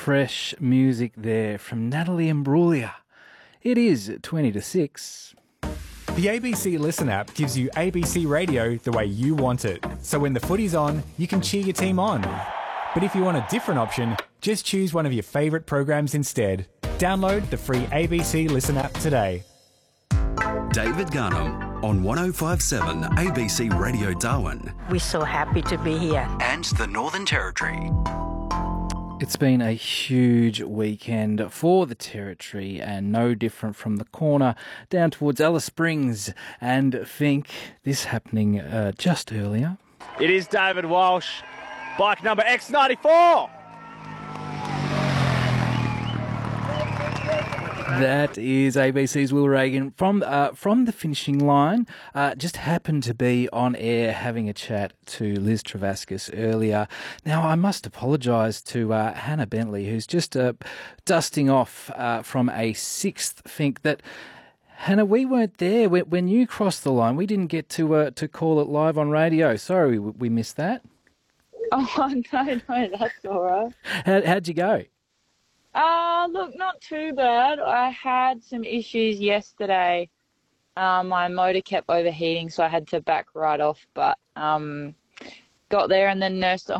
fresh music there from Natalie Imbruglia. It is 20 to 6. The ABC Listen app gives you ABC radio the way you want it. So when the footy's on, you can cheer your team on. But if you want a different option, just choose one of your favourite programs instead. Download the free ABC Listen app today. David Garnham on 105.7 ABC Radio Darwin. We're so happy to be here. And the Northern Territory. It's been a huge weekend for the Territory and no different from the corner down towards Alice Springs and Finke. This happening just earlier. It is David Walsh, bike number X94. That is ABC's Will Reagan from the finishing line. Just happened to be on air having a chat to Liz Travascus earlier. Now, I must apologise to Hannah Bentley, who's just dusting off from a sixth Finke that... Hannah, we weren't there when you crossed the line. We didn't get to call it live on radio. Sorry, we missed that. Oh, no, that's all right. How'd you go? Look, not too bad. I had some issues yesterday. My motor kept overheating, so I had to back right off, but got there and then nursed it